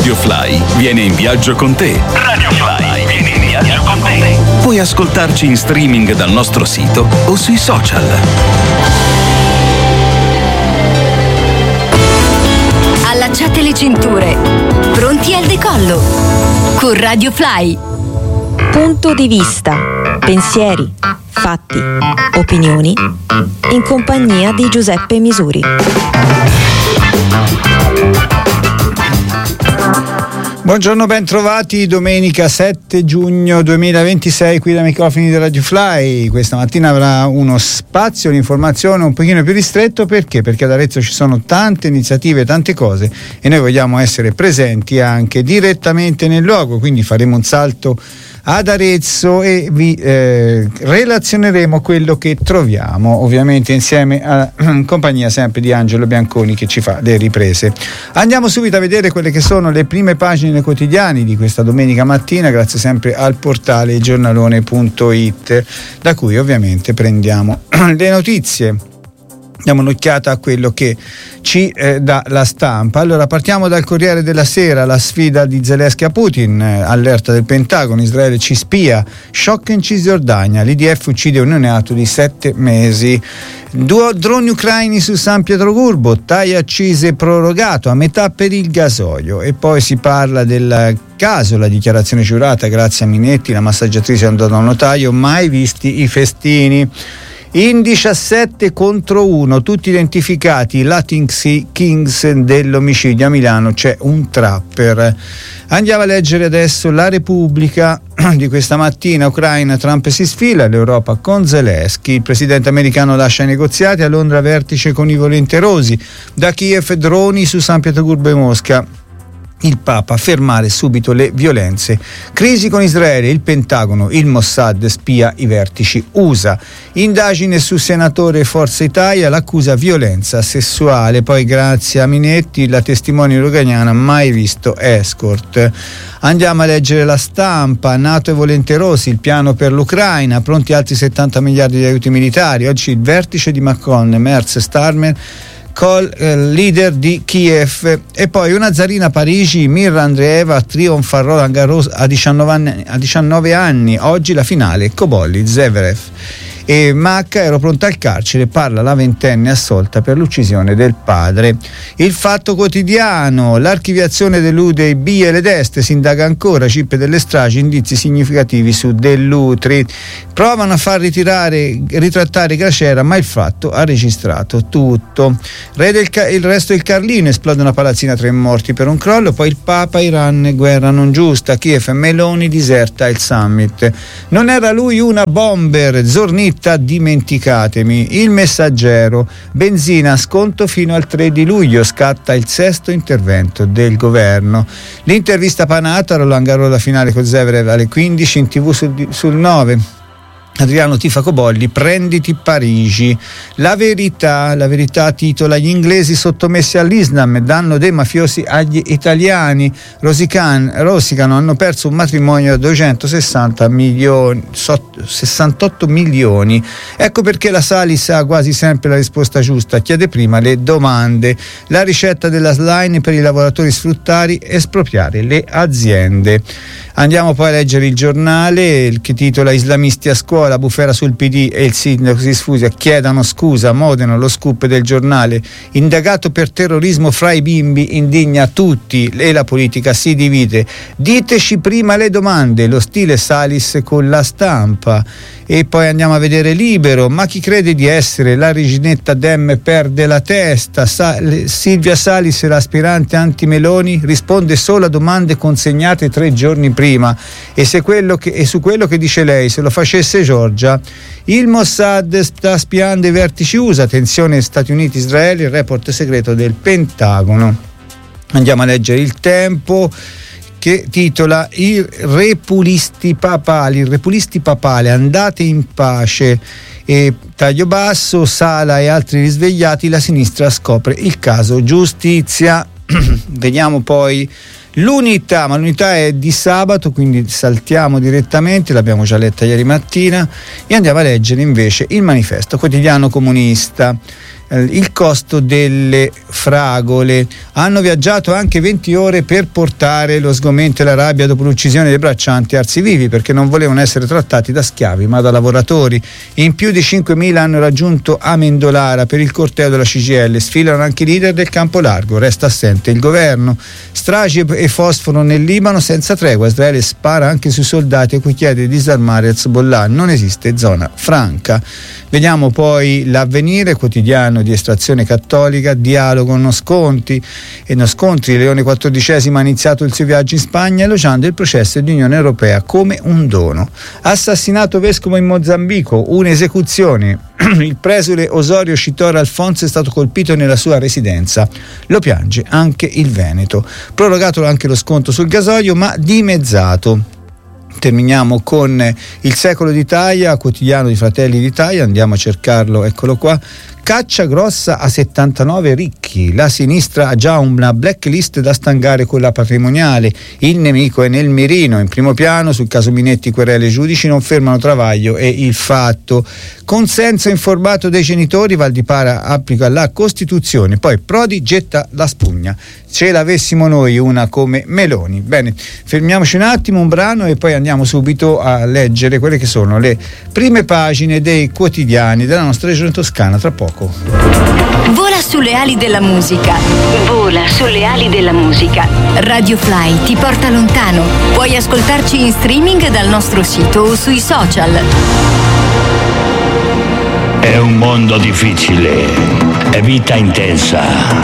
Radio Fly viene in viaggio con te. Radio Fly viene in viaggio con te. Puoi ascoltarci in streaming dal nostro sito o sui social. Allacciate le cinture. Pronti al decollo. Con Radio Fly. Punto di vista, pensieri, fatti, opinioni, in compagnia di Giuseppe Misuri. Buongiorno, ben trovati. Domenica 7 giugno 2026 qui da microfoni di Radio Fly. Questa mattina avrà uno spazio, un'informazione un pochino più ristretto. Perché? Perché ad Arezzo ci sono tante iniziative, tante cose e noi vogliamo essere presenti anche direttamente nel luogo, quindi faremo un salto ad Arezzo e vi relazioneremo quello che troviamo, ovviamente insieme in compagnia sempre di Angelo Bianconi che ci fa le riprese. Andiamo subito a vedere quelle che sono le prime pagine quotidiane di questa domenica mattina, grazie sempre al portale giornalone.it, da cui ovviamente prendiamo le notizie. Diamo un'occhiata a quello che ci dà la stampa. Allora, partiamo dal Corriere della Sera, la sfida di Zelensky a Putin, allerta del Pentagono, Israele ci spia, shock in Cisgiordania, l'IDF uccide un neonato di 7 mesi. Droni ucraini su San Pietroburgo, taglio accise prorogato a metà per il gasolio. E poi si parla del caso, la dichiarazione giurata grazie a Minetti, la massaggiatrice andò da un notaio, mai visti i festini. In 17 contro 1, tutti identificati, Latin Kings dell'omicidio a Milano, c'è un trapper. Andiamo a leggere adesso la Repubblica di questa mattina. Ucraina, Trump si sfila, l'Europa con Zelensky, il presidente americano lascia i negoziati, a Londra vertice con i volenterosi, da Kiev droni su San Pietroburgo e Mosca. Il Papa, fermare subito le violenze. Crisi con Israele, il Pentagono, il Mossad spia i vertici USA. Indagine su senatore Forza Italia, l'accusa violenza sessuale. Poi grazie a Minetti, la testimone ucrainiana mai visto escort. Andiamo a leggere la Stampa, NATO e volenterosi, il piano per l'Ucraina, pronti altri 70 miliardi di aiuti militari. Oggi il vertice di Macron, Merz e Starmer, col leader di Kiev. E poi una zarina a Parigi, Mirra Andreeva trionfa a Roland Garros a 19 anni, oggi la finale Cobolli Zverev. E Macca, ero pronta al carcere, parla la ventenne assolta per l'uccisione del padre. Il Fatto Quotidiano, l'archiviazione delude i B e le destre, si indaga ancora, cippe delle stragi, indizi significativi su Dell'Utri, provano a far ritrattare Gracera, ma il fatto ha registrato tutto. Il resto del Carlino, esplode una palazzina, 3 morti per un crollo. Poi il Papa, Iran, guerra non giusta, Kiev e Meloni, diserta il summit, non era lui una bomber, Zornita, dimenticatemi. Il Messaggero, benzina sconto fino al 3 di luglio, scatta il 6º intervento del governo. L'intervista Panata, Roland Garros la finale con Zverev alle 15, in TV sul 9. Adriano tifa Cobolli, prenditi Parigi. La verità titola: gli inglesi sottomessi all'Islam, danno dei mafiosi agli italiani. Rosicano, hanno perso un matrimonio da 268 milioni. Ecco perché la Salis ha quasi sempre la risposta giusta, chiede prima le domande. La ricetta della Slime per i lavoratori sfruttati, espropriare le aziende. Andiamo poi a leggere il Giornale, che titola: islamisti a scuola, bufera sul PD e il sindaco si sfusa, chiedano scusa. Modena, lo scoop del Giornale, indagato per terrorismo fra i bimbi, indigna tutti e la politica si divide. Diteci prima le domande, lo stile Salis con la Stampa. E poi andiamo a vedere Libero, ma chi crede di essere la reginetta Dem perde la testa. Silvia Salis, l'aspirante anti-Meloni, risponde solo a domande consegnate 3 giorni prima e su quello che dice lei, se lo facesse Giorgia. Il Mossad sta spiando i vertici USA, tensione Stati Uniti-Israele, il report segreto del Pentagono. Andiamo a leggere Il Tempo, che titola: i repulisti papali, andate in pace. E taglio basso, Sala e altri risvegliati, la sinistra scopre il caso giustizia. Vediamo poi l'Unità, ma l'Unità è di sabato, quindi saltiamo direttamente, l'abbiamo già letta ieri mattina, e andiamo a leggere invece il Manifesto Quotidiano Comunista. il costo delle fragole. Hanno viaggiato anche 20 ore per portare lo sgomento e la rabbia dopo l'uccisione dei braccianti arsi vivi, perché non volevano essere trattati da schiavi ma da lavoratori. In più di 5.000 hanno raggiunto Amendolara per il corteo della CGIL, sfilano anche i leader del campo largo, resta assente il governo. Stragi e fosforo nel Libano senza tregua, Israele spara anche sui soldati a cui chiede di disarmare Hezbollah, non esiste zona franca. Vediamo poi l'Avvenire, quotidiano di estrazione cattolica, dialogo non scontri. Leone XIV ha iniziato il suo viaggio in Spagna elogiando il processo dell'Unione Europea come un dono. Assassinato vescovo in Mozambico, un'esecuzione. Il presule Osorio Scitorra Alfonso è stato colpito nella sua residenza. Lo piange anche il Veneto. Prorogato anche lo sconto sul gasolio, ma dimezzato. Terminiamo con Il Secolo d'Italia, quotidiano di Fratelli d'Italia, andiamo a cercarlo, eccolo qua. Caccia grossa a 79 ricchi, la sinistra ha già una blacklist da stangare con la patrimoniale, il nemico è nel mirino, in primo piano sul caso Minetti querele giudici non fermano Travaglio e Il Fatto. Consenso informato dei genitori, Valdipara applica la Costituzione, poi Prodi getta la spugna, ce l'avessimo noi una come Meloni. Bene, fermiamoci un attimo, un brano e poi andiamo subito a leggere quelle che sono le prime pagine dei quotidiani della nostra regione toscana tra poco. Vola sulle ali della musica. Vola sulle ali della musica. Radio Fly ti porta lontano. Puoi ascoltarci in streaming dal nostro sito o sui social. È un mondo difficile, è vita intensa.